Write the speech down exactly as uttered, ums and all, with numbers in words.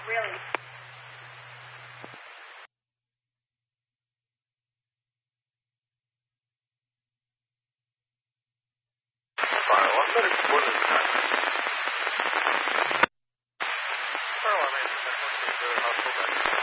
really. Fine, well, I'm better explore this time.